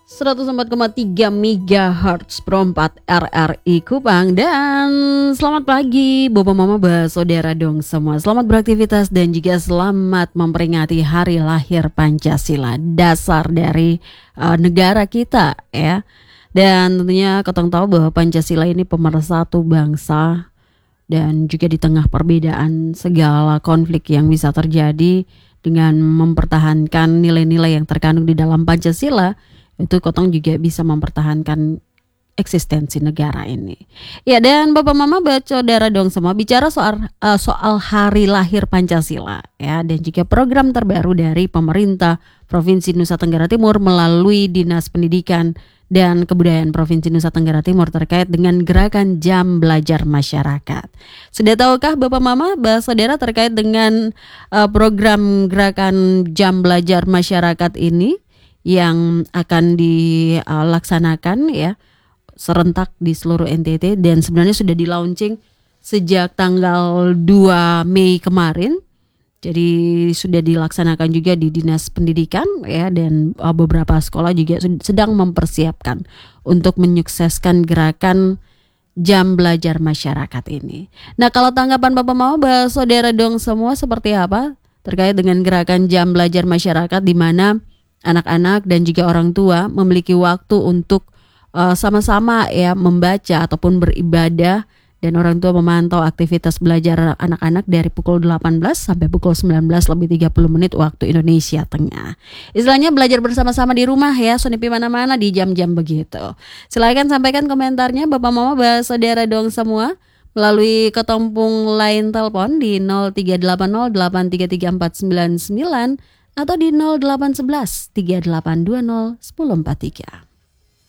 104,3 MHz Pro 4 RRI Kupang. Dan selamat pagi Bapak Mama Saudara dong semua. Selamat beraktivitas dan juga selamat memperingati hari lahir Pancasila, dasar dari negara kita ya. Dan tentunya ketong tahu bahwa Pancasila ini pemersatu bangsa. Dan juga di tengah perbedaan segala konflik yang bisa terjadi, dengan mempertahankan nilai-nilai yang terkandung di dalam Pancasila, itu Kotong juga bisa mempertahankan eksistensi negara ini. Ya, dan Bapak Mama Saudara dong semua, bicara soal hari lahir Pancasila ya, dan juga program terbaru dari pemerintah Provinsi Nusa Tenggara Timur melalui Dinas Pendidikan dan Kebudayaan Provinsi Nusa Tenggara Timur terkait dengan gerakan jam belajar masyarakat. Sudah tahukah Bapak Mama Saudara terkait dengan program gerakan jam belajar masyarakat ini yang akan dilaksanakan ya serentak di seluruh NTT, dan sebenarnya sudah di-launching sejak tanggal 2 Mei kemarin. Jadi sudah dilaksanakan juga di Dinas Pendidikan ya, dan beberapa sekolah juga sedang mempersiapkan untuk menyukseskan gerakan jam belajar masyarakat ini. Nah, kalau tanggapan Bapak Mama Saudara dong semua seperti apa terkait dengan gerakan jam belajar masyarakat, di mana anak-anak dan juga orang tua memiliki waktu untuk sama-sama ya membaca ataupun beribadah, dan orang tua memantau aktivitas belajar anak-anak dari pukul 18 sampai pukul 19 lebih 30 menit waktu Indonesia Tengah. Istilahnya belajar bersama-sama di rumah ya, sunipi mana-mana di jam-jam begitu. Silakan sampaikan komentarnya Bapak Mama Saudara dong semua melalui ketompung line telepon di 0380833499 atau di 0811 3820 1043.